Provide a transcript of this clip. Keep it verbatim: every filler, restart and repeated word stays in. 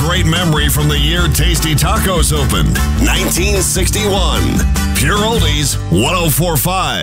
great memory from the year Tasty Tacos opened. nineteen sixty-one. Pure Oldies, one oh four point five.